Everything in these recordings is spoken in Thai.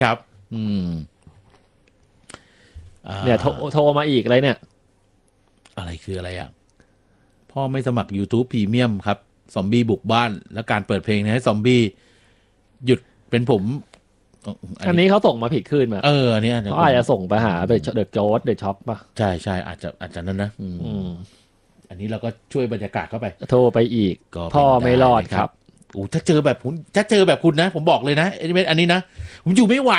ครับเนี่ยโทรมาอีกอะไรเนี่ยอะไรคืออะไรอ่ะพ่อไม่สมัคร YouTube Premium ครับซอมบี้บุกบ้านแล้วการเปิดเพลงให้ซอมบี้หยุดเป็นผมอันนี้เขาส่งมาผิดขึ้นมาอันนี้เขาอาจจะส่งไปหาเดอะโจ๊เดอะช็อปป่ะใช่อาจจะนั่นนะอันนี้เราก็ช่วยบรรยากาศเข้าไปโทรไปอีกพ่อไม่รอดครับถ้าเจอแบบคุณนะผมบอกเลยนะอันนี้นะผมอยู่ไม่ไหว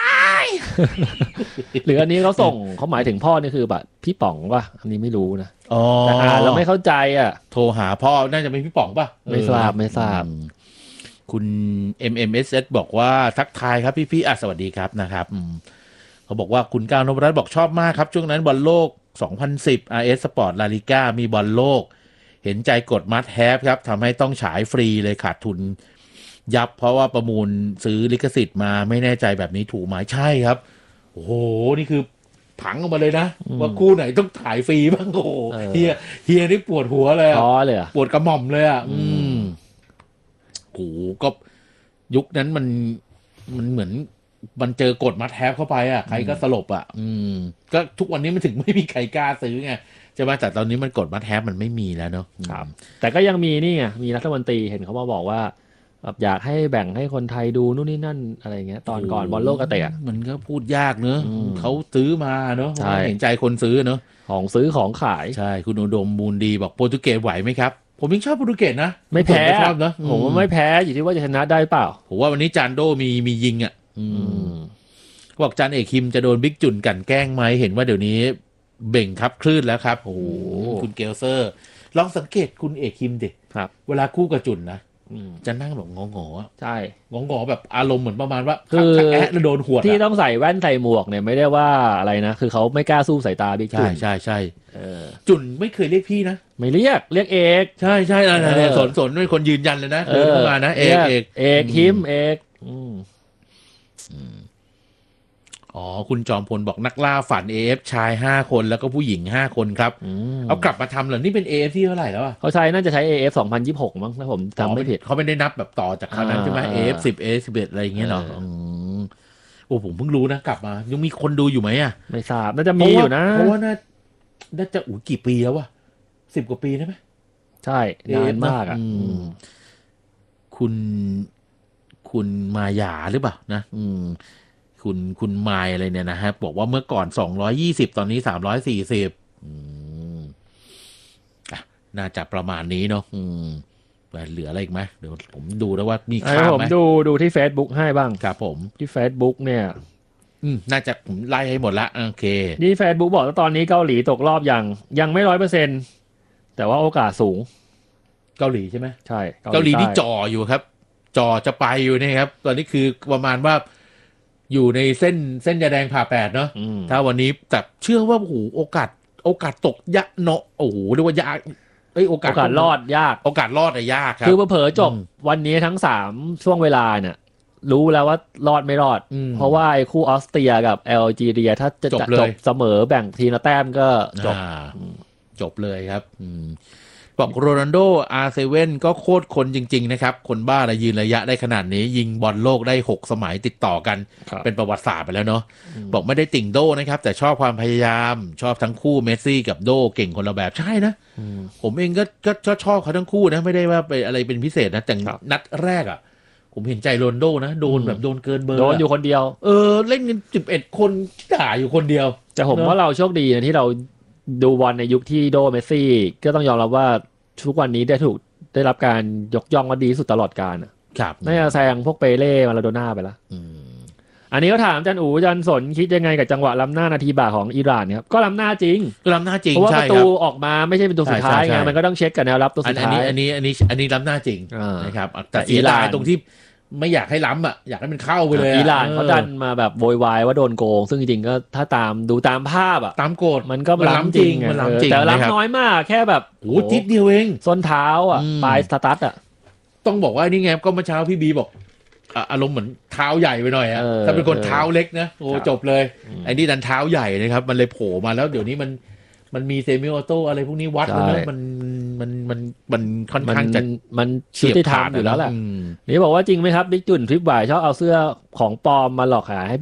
หรืออันนี้เขาส่งเขาหมายถึงพ่อนี่คือแบบพี่ป๋องป่ะอันนี้ไม่รู้นะแต่เราไม่เข้าใจโทรหาพ่อน่าจะเป็นพี่ป๋องป่ะไม่ทราบคุณ MMSS บอกว่าทักทายครับพี่สวัสดีครับนะครับเขาบอกว่าคุณก้าวนพรัตน์บอกชอบมากครับช่วงนั้นบอลโลก2010 RS Sport La Liga มีบอลโลกเห็นใจกดมัดแฮปครับทำให้ต้องฉายฟรีเลยขาดทุนยับเพราะว่าประมูลซื้อลิขสิทธิ์มาไม่แน่ใจแบบนี้ถูกไหมใช่ครับโอ้โหนี่คือผังออกมาเลยนะว่าคู่ไหนต้องถ่ายฟรีบ้างโอ้โหเฮียนี่ปวดหัวเลยปวดกระหม่อมเลยโอ้โหก็ยุคนั้นมันเหมือนมันเจอกดมัดแฮปเข้าไปใครก็สลบก็ทุกวันนี้มันถึงไม่มีใครกล้าซื้อไงใช่ไหมแต่ตอนนี้มันกดมัดแฮปมันไม่มีแล้วเนาะครับแต่ก็ยังมีนี่ไงมีรัฐมนตรีเห็นเขามาบอกว่าแบบอยากให้แบ่งให้คนไทยดูนู่นนี่นั่นอะไรเงี้ยตอนก่อนบอลโลกเตะมันก็พูดยากเนอะเขาซื้อมาเนอะเห็นใจคนซื้อเนอะของซื้อของขายใช่คุณอุดมมูลดีบอกโปรตุเกสไหวไหมครับผมยังชอบโปรตุเกสนะไม่แพ้ชอบนะผมว่าไม่แพ้อยู่ที่ว่าจะชนะได้เปล่าผมว่าวันนี้จานโดมียิงบอกจานเอกคิมจะโดนบิ๊กจุนกันแกล้งไหมเห็นว่าเดี๋ยวนี้เบ่งครับคลื่นแล้วครับโอ้คุณเกลเซอร์ลองสังเกตคุณเอกคิมดิครับเวลาคู่กับจุนนะจะนั่งแบบงอใช่งอแบบอารมณ์เหมือนประมาณว่าคือแอะแล้วโดนหัวที่ต้องใส่แว่นใส่หมวกเนี่ยไม่ได้ว่าอะไรนะคือเขาไม่กล้าสู้สายตาบิ๊กจุนใช่จุนไม่เคยเรียกพี่นะไม่เรียกเอกใช่สนเป็นคนยืนยันเลยนะเดินเข้ามานะเอกคิมเอกคุณจอมพลบอกนักล่าฝัน AF ชาย5คนแล้วก็ผู้หญิง5คนครับเอากลับมาทำเหรอนี่เป็น AF ที่เท่าไหร่แล้วเขาใช้น่าจะใช้ AF 2026มั้งถ้าผมจำไม่ผิดเขาไม่ได้นับแบบต่อจากคราวนั้นใช่ไหม AF 10 AF 11อะไรอย่างเงี้ยหรอโอ้ผมเพิ่งรู้นะกลับมายังมีคนดูอยู่ไหมไม่ทราบน่าจะมีอยู่นะเพราะว่าน่าจะกี่ปีแล้ววะ10 กว่าปีได้ไหมใช่นานมากคุณมายาหรือเปล่านะคุณไมล์อะไรเนี่ยนะฮะบอกว่าเมื่อก่อน220ตอนนี้340น่าจะประมาณนี้เนาะเหลืออะไรอีกไหมเดี๋ยวผมดูแล้วว่ามีข่าวไหมผมดูที่ Facebook ให้บ้างครับผมที่ Facebook เนี่ยน่าจะผมไล่ให้หมดละโอเคนี่ Facebook บอกว่าตอนนี้เกาหลีตกรอบยังไม่ 100% แต่ว่าโอกาสสูงเกาหลีใช่ไหมใช่เกาหลีนี่จ่ออยู่ครับจ่อจะไปอยู่นี่ครับตอนนี้คือประมาณว่าอยู่ในเส้นยาแดงผ่าแปดเนาะถ้าวันนี้แต่เชื่อว่าโอ้โหโอกาสตกยะเนาะโอ้โหเรียกว่ายากโอกาสรอดยากโอกาสรอดยากครับคือเผลอจบวันนี้ทั้ง3ช่วงเวลาเนี่ยรู้แล้วว่ารอดไม่รอดเพราะว่าไอ้คู่ออสเตรียกับแอลจีเรียถ้าจะจบเสมอแบ่งทีละแต้มก็จบเลยครับบอกโรนัลโด R7 ก็โคตรคนจริงๆนะครับคนบ้าอะไรยืนระยะได้ขนาดนี้ยิงบอลโลกได้6สมัยติดต่อกันเป็นประวัติศาสตร์ไปแล้วเนาะบอกไม่ได้ติ่งโดนะครับแต่ชอบความพยายามชอบทั้งคู่เมสซี่กับโดเก่งคนละแบบใช่นะผมเองก็ชอบเขาทั้งคู่นะไม่ได้ว่าไปอะไรเป็นพิเศษนะแต่นัดแรกผมเห็นใจโรนัลโดนะโดนแบบโดนเกินเบอร์โดนอยู่คนเดียวเล่นกัน11คนด่าอยู่คนเดียวแต่ผมว่าเราโชคดีนะที่เราดูบอลในยุคที่โดเมสซี่ก็ต้องยอมรับว่าทุกวันนี้ได้รับการยกย่องว่าดีสุดตลอดกาลครับน่าจะแซงพวกเปเล่มาลาโดน่าไปแล้วอันนี้ก็ถามจันอูจันสนคิดยังไงกับจังหวะล้ำหน้านาทีบ่าของอิหร่านครับก็ล้ำหน้าจริงเพราะว่าประตูออกมาไม่ใช่เป็นตัวสุดท้ายไงมันก็ต้องเช็คกับแนวรับตัวสุดท้ายอันนี้ล้ำหน้าจริงนะครับแต่เสียดายตรงที่ไม่อยากให้ล้ำอยากให้มันเข้าไปเลยอิหร่านเขาดันมาแบบโวยวายว่าโดนโกงซึ่งจริงๆก็ถ้าดูตามภาพตามโกฎมันก็ล้ำจริงแต่ล้ำน้อยมากแค่แบบโอ้ทิศเดียวเองส้นเท้าปลายสตาร์ทต้องบอกว่านี่ไงก็เมื่อเช้าพี่บีบอกอารมณ์เหมือนเท้าใหญ่ไปหน่อยถ้าเป็นคนเท้าเล็กนะโอ้จบเลยไอ้นี่ดันเท้าใหญ่นะครับมันเลยโผล่มาแล้วเดี๋ยวนี้มันมีเซมิออโต้อะไรพวกนี้วัดแล้วมันมันค่อนข้างจะมันยุติธรรมอยู่แล้วแหละนี่บอกว่าจริงไหมครับบิ๊กจุนทริปบ่ายชอบเอาเสื้อของปลอมมาหลอกขายให้